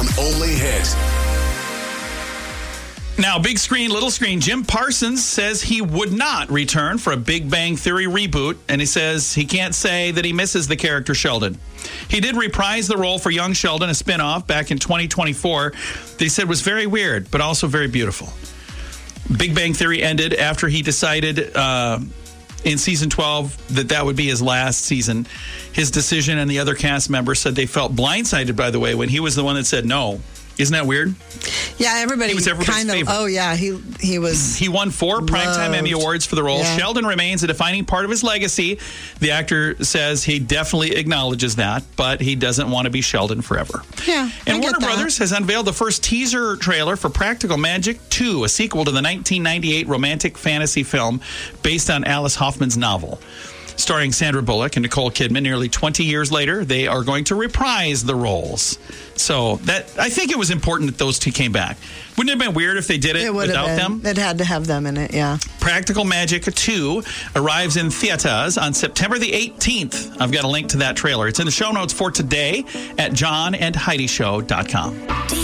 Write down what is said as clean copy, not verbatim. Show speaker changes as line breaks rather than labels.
on Only Hit.
Now, big screen, little screen. Jim Parsons says he would not return for a Big Bang Theory reboot, and he says he can't say that he misses the character Sheldon. He did reprise the role for young Sheldon, a spinoff, back in 2024 that he said was very weird, but also very beautiful. Big Bang Theory ended after he decided in season 12 that would be his last season. His decision and the other cast members said they felt blindsided, by the way, when he was the one that said no. Isn't that weird?
Yeah, everybody
was everybody's favorite.
Oh, yeah, he was.
He won 4 Primetime Emmy Awards for the role.
Yeah.
Sheldon remains a defining part of his legacy. The actor says he definitely acknowledges that, but he doesn't want to be Sheldon forever.
Yeah,
and
I get
Warner
that.
Brothers has unveiled the first teaser trailer for Practical Magic 2, a sequel to the 1998 romantic fantasy film based on Alice Hoffman's novel. Starring Sandra Bullock and Nicole Kidman, nearly 20 years later, they are going to reprise the roles. So I think it was important that those two came back. Wouldn't it have been weird if they did it without them?
It had to have them in it, yeah.
Practical Magic 2 arrives in theaters on September the 18th. I've got a link to that trailer. It's in the show notes for today at johnandheidishow.com.